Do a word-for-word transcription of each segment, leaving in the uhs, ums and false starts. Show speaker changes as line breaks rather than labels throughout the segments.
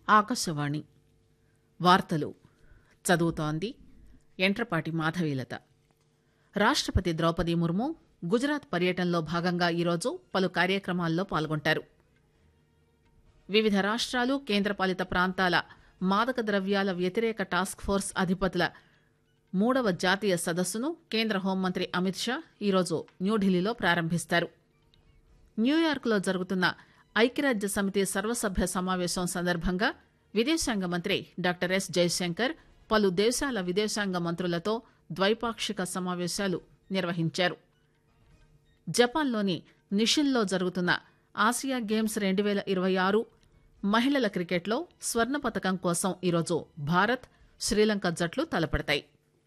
ఆకాశవాణి వార్తలు చదువుతోంది ఎంట్రపాటి మాధవీలత. రాష్టపతి ద్రౌపది ముర్ము గుజరాత్ పర్యటనలో భాగంగా ఈరోజు పలు కార్యక్రమాల్లో పాల్గొంటారు. వివిధ రాష్టాలు కేంద్రపాలిత ప్రాంతాల మాదక ద్రవ్యాల వ్యతిరేక టాస్క్ ఫోర్స్ అధిపతుల మూడవ జాతీయ సదస్సును కేంద్ర హోంమంత్రి అమిత్ షా ఈరోజు న్యూఢిల్లీలో ప్రారంభిస్తారు. న్యూయార్క్లో జరుగుతున్న ఐక్యరాజ్య సమితి సర్వసభ్య సమావేశం సందర్భంగా విదేశాంగ మంత్రి డాక్టర్ ఎస్ జైశంకర్ పలు దేశాల విదేశాంగ మంత్రులతో ద్వైపాక్షిక సమావేశాలు నిర్వహించారు. జపాన్లోని నిషిన్లో జరుగుతున్న ఆసియా గేమ్స్ రెండు పేల ఇరవై ఆరు మహిళల క్రికెట్లో స్వర్ణ పతకం కోసం ఈరోజు భారత్, శ్రీలంక జట్లు తలపడతాయి.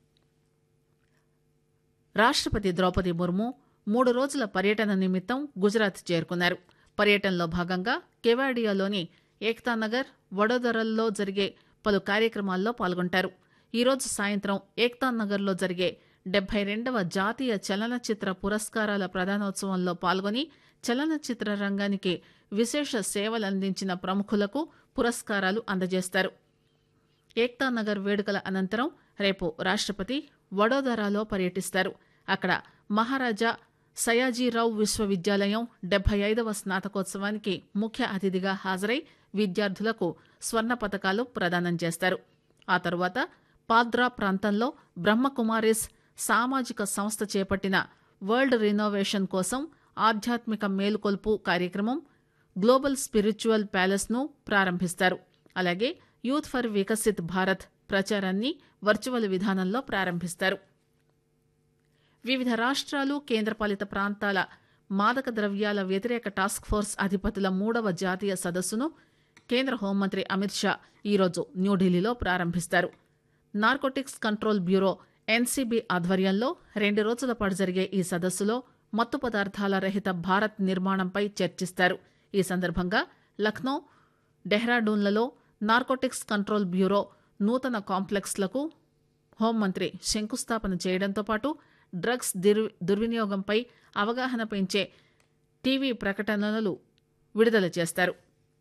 రాష్టపతి ద్రౌపది ముర్ము మూడు రోజుల పర్యటన నిమిత్తం గుజరాత్ చేరుకున్నారు. పర్యటనలో భాగంగా కెవాడియాలోని ఏక్తానగర్, వడోదరల్లో జరిగే పలు కార్యక్రమాల్లో పాల్గొంటారు. ఈరోజు సాయంత్రం ఏక్తానగర్లో జరిగే డెబ్బై రెండవ జాతీయ చలనచిత్ర పురస్కారాల ప్రదానోత్సవంలో పాల్గొని చలనచిత్ర రంగానికి విశేష సేవలందించిన ప్రముఖులకు పురస్కారాలు అందజేస్తారు. ఏక్తానగర్ వేడుకల అనంతరం రేపు రాష్టపతి వడోదరాలో పర్యటిస్తారు. అక్కడ మహారాజా సయాజీరావు విశ్వవిద్యాలయం డెబ్బై ఐదవ స్నాతకోత్సవానికి ముఖ్య అతిథిగా హాజరై విద్యార్థులకు స్వర్ణ పతకాలు ప్రదానం చేస్తారు. ఆ తరువాత పాద్రా ప్రాంతంలో బ్రహ్మకుమారిస్ సామాజిక సంస్థ చేపట్టిన వరల్డ్ రినోవేషన్ కోసం ఆధ్యాత్మిక మేలుకొల్పు కార్యక్రమం గ్లోబల్ స్పిరిచువల్ ప్యాలెస్ ను ప్రారంభిస్తారు. అలాగే యూత్ ఫర్ వికసిత్ భారత్ ప్రచారాన్ని వర్చువల్ విధానంలో ప్రారంభిస్తారు. వివిధ రాష్ట్రాలు కేంద్రపాలిత ప్రాంతాల మాదక ద్రవ్యాల వ్యతిరేక టాస్క్ ఫోర్స్ అధిపతుల మూడవ జాతీయ సదస్సును కేంద్ర హోంమంత్రి అమిత్ షా ఈరోజు న్యూఢిల్లీలో ప్రారంభిస్తారు. నార్కోటిక్స్ కంట్రోల్ బ్యూరో ఎన్సీబీ ఆధ్వర్యంలో రెండు రోజుల పాటు జరిగే ఈ సదస్సులో మత్తు పదార్థాల రహిత భారత్ నిర్మాణంపై చర్చిస్తారు. ఈ సందర్భంగా లక్నో, డెహ్రాడూన్లలో నార్కోటిక్స్ కంట్రోల్ బ్యూరో నూతన కాంప్లెక్స్లకు హోంమంత్రి శంకుస్థాపన చేయడంతో పాటు డ్రగ్స్ దుర్ దుర్వినియోగంపై అవగాహన పెంచే టీవీ ప్రకటనలు విడుదల చేస్తారు.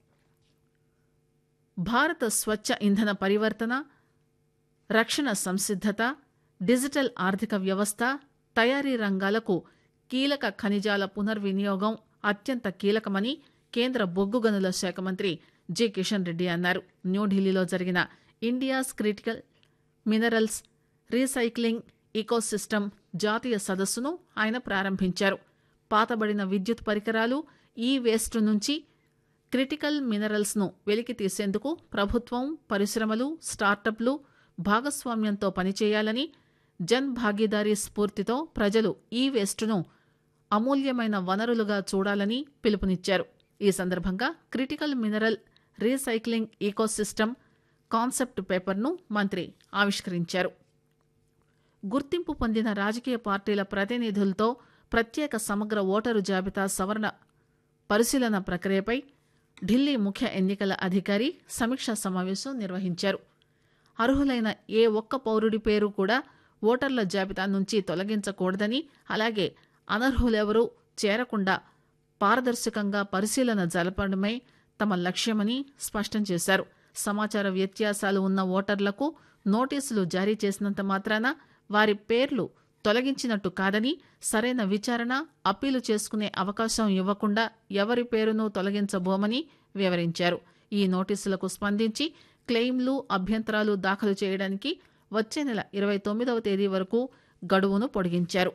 భారత స్వచ్ఛ ఇంధన పరివర్తన, రక్షణ సంసిద్దత, డిజిటల్ ఆర్థిక వ్యవస్థ, తయారీ రంగాలకు కీలక ఖనిజాల పునర్వినియోగం అత్యంత కీలకమని కేంద్ర బొగ్గు గనుల శాఖ మంత్రి జి కిషన్ రెడ్డి అన్నారు. న్యూఢిల్లీలో జరిగిన India's critical minerals recycling ecosystem జాతీయ సదస్సును ఆయన ప్రారంభించారు. పాతబడిన విద్యుత్ పరికరాలు, ఈ వేస్ట్ నుంచి క్రిటికల్ మినరల్స్ ను వెలికి తీసేందుకు ప్రభుత్వం, పరిశ్రమలు, స్టార్టప్లు భాగస్వామ్యంతో పనిచేయాలని, జన్ భాగీదారీ స్ఫూర్తితో ప్రజలు ఈ వేస్ట్ను అమూల్యమైన వనరులుగా చూడాలని పిలుపునిచ్చారు. ఈ సందర్భంగా critical mineral recycling ecosystem concept పేపర్ను మంత్రి ఆవిష్కరించారు. గుర్తింపు పొందిన రాజకీయ పార్టీల ప్రతినిధులతో ప్రత్యేక సమగ్ర ఓటరు జాబితా సవరణ పరిశీలన ప్రక్రియపై ఢిల్లీ ముఖ్య ఎన్నికల అధికారి సమీక్షా సమావేశం నిర్వహించారు. అర్హులైన ఏ ఒక్క పౌరుడి పేరు కూడా ఓటర్ల జాబితా నుంచి తొలగించకూడదని, అలాగే అనర్హులెవరూ చేరకుండా పారదర్శకంగా పరిశీలన జరపడమే తమ లక్ష్యమని స్పష్టం చేశారు. సమాచార వ్యత్యాసాలు ఉన్న ఓటర్లకు నోటీసులు జారీ చేసినంత మాత్రాన వారి పేర్లు తొలగించినట్టు కాదని, సరైన విచారణ, అప్పీలు చేసుకునే అవకాశం ఇవ్వకుండా ఎవరి పేరును తొలగించబోమని వివరించారు. ఈ నోటీసులకు స్పందించి క్లెయిమ్లు, అభ్యంతరాలు దాఖలు చేయడానికి వచ్చే నెల ఇరవై తొమ్మిదవ తేదీ వరకు గడువును పొడిగించారు.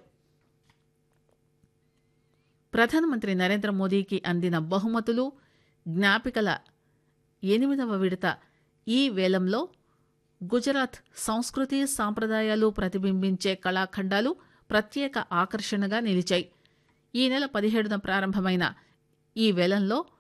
ప్రధానమంత్రి నరేంద్ర మోదీకి అందిన బహుమతులు, జ్ఞాపికల ఎనిమిదవ విడత ఈ వేలంలో గుజరాత్ సంస్కృతి, సాంప్రదాయాలు ప్రతిబింబించే కళాఖండాలు ప్రత్యేక ఆకర్షణగా నిలిచాయి. ఈ నెల పదిహేడున ప్రారంభమైన ఈ వేలంలో